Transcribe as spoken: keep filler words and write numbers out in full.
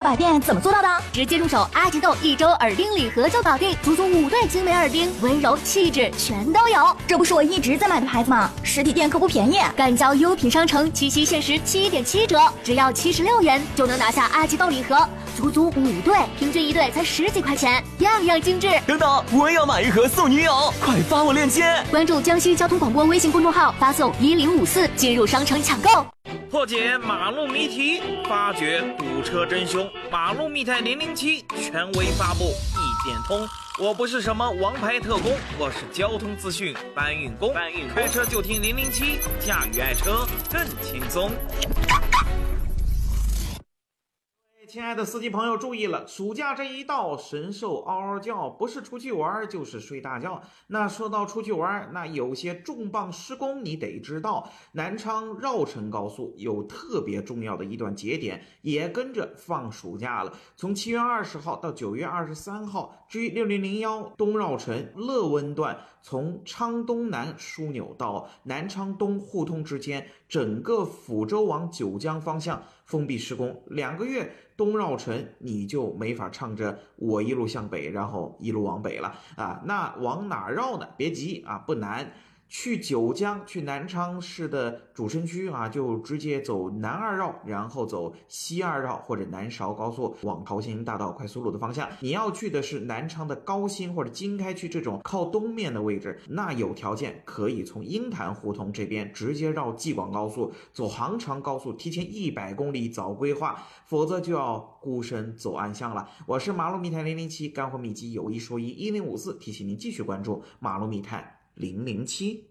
百变怎么做到的？ 直接入手阿吉豆一周耳钉礼盒就搞定，足足五对精美耳钉，温柔气质全都有。 这不是我一直在买的牌子吗？实体店可不便宜。 赶交优品商城七夕限时七点七折，只要七十六元就能拿下阿吉豆礼盒，足足五对，平均一对才十几块钱，样样精致。 等等，我也要买一盒送女友，快发我链接！ 关注江西交通广播微信公众号，发送一零五四进入商城抢购。 破解马路谜题，发掘堵车真凶。马路密探零零七权威发布，一点通。我不是什么王牌特工，我是交通资讯搬运工。搬运开车就听零零七，驾驭爱车更轻松。亲爱的司机朋友注意了，暑假这一到，神兽嗷嗷叫，不是出去玩就是睡大觉。那说到出去玩，那有些重磅施工你得知道。南昌绕城高速有特别重要的一段节点，也跟着放暑假了。从七月二十号到九月二十三号，至于六零零一东绕城乐温段，从昌东南枢纽到南昌东互通之间，整个抚州往九江方向封闭施工，两个月东绕城你就没法唱着我一路向北，然后一路往北了啊。那往哪绕呢？别急啊，不难。去九江，去南昌市的主城区啊，就直接走南二绕，然后走西二绕或者南韶高速往桃兴大道快速路的方向。你要去的是南昌的高新或者经开区这种靠东面的位置，那有条件可以从鹰潭胡同这边直接绕济广高速，走杭长高速，提前一百公里早规划，否则就要孤身走暗巷了。我是马路密探零零七，干货秘籍有一说一，一零五四提醒您继续关注马路密探零零七。